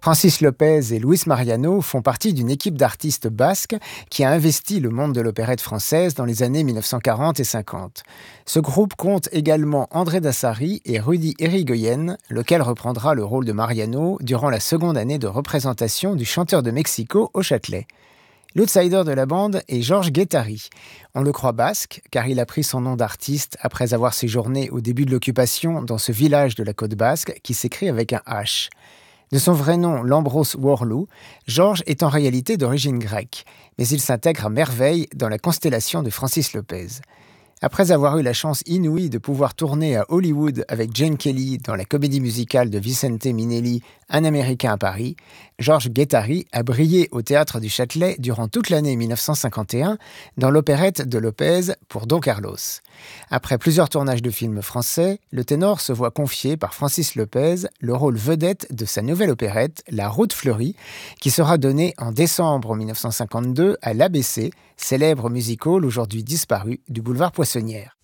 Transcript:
Francis Lopez et Luis Mariano font partie d'une équipe d'artistes basques qui a investi le monde de l'opérette française dans les années 1940 et 50. Ce groupe compte également André Dassary et Rudy Irigoyen, lequel reprendra le rôle de Mariano durant la seconde année de représentation du chanteur de Mexico au Châtelet. L'outsider de la bande est Georges Guettari. On le croit basque, car il a pris son nom d'artiste après avoir séjourné au début de l'occupation dans ce village de la côte basque qui s'écrit avec un H. De son vrai nom, Lambros Worlou, Georges est en réalité d'origine grecque, mais il s'intègre à merveille dans la constellation de Francis Lopez. Après avoir eu la chance inouïe de pouvoir tourner à Hollywood avec Jane Kelly dans la comédie musicale de Vicente Minnelli, Un Américain à Paris, Georges Guettari a brillé au Théâtre du Châtelet durant toute l'année 1951 dans l'opérette de Lopez pour Don Carlos. Après plusieurs tournages de films français, le ténor se voit confier par Francis Lopez le rôle vedette de sa nouvelle opérette, La Route fleurie, qui sera donnée en décembre 1952 à l'ABC, célèbre music hall aujourd'hui disparu du boulevard Poissonnière.